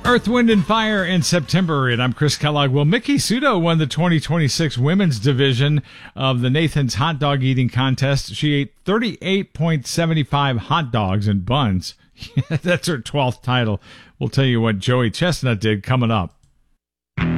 Earth, Wind, and Fire in September, and I'm Chris Kellogg. Well, Miki Sudo won the 2026 women's division of the Nathan's Hot Dog Eating Contest. She ate 38.75 hot dogs and buns. That's her 12th title. We'll tell you what Joey Chestnut did coming up.